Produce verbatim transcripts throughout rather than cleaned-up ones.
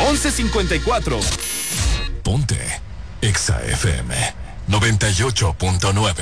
once cincuenta y cuatro. Ponte Exa F M noventa y ocho punto nueve.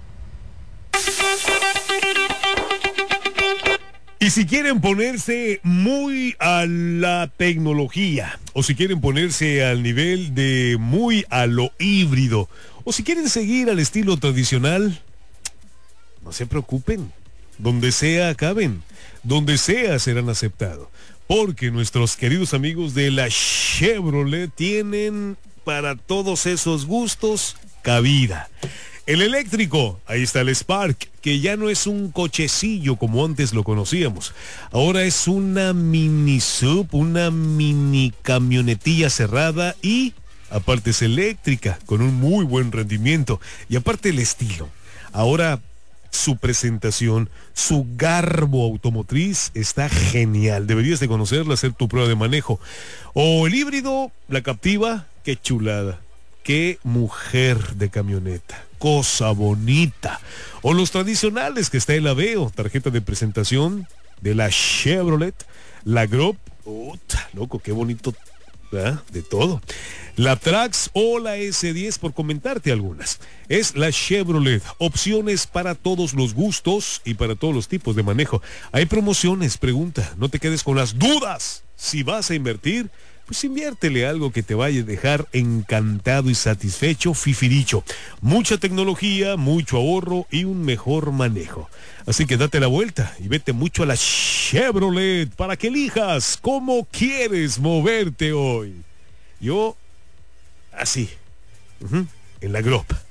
Y si quieren ponerse muy a la tecnología, o si quieren ponerse al nivel de muy a lo híbrido, o si quieren seguir al estilo tradicional, no se preocupen. Donde sea caben, donde sea serán aceptados. Porque nuestros queridos amigos de la Chevrolet tienen para todos esos gustos cabida. El eléctrico, ahí está el Spark, que ya no es un cochecillo como antes lo conocíamos. Ahora es una mini sub, una mini camionetilla cerrada y aparte es eléctrica, con un muy buen rendimiento. Y aparte el estilo. Ahora su presentación, su garbo automotriz está genial. Deberías de conocerla, hacer tu prueba de manejo. O el híbrido, la Captiva, qué chulada. Qué mujer de camioneta. Cosa bonita. O los tradicionales que está el Aveo, tarjeta de presentación de la Chevrolet, la Grop, ¡Uta, loco, qué bonito! ¿Verdad? De todo. La Trax o la S diez, por comentarte algunas. Es la Chevrolet, opciones para todos los gustos y para todos los tipos de manejo. Hay promociones, pregunta, no te quedes con las dudas. Si vas a invertir, pues inviértele algo que te vaya a dejar encantado y satisfecho, fifiricho. Mucha tecnología, mucho ahorro y un mejor manejo. Así que date la vuelta y vete mucho a la Chevrolet para que elijas cómo quieres moverte hoy. Yo, así, uh-huh, en la Grop.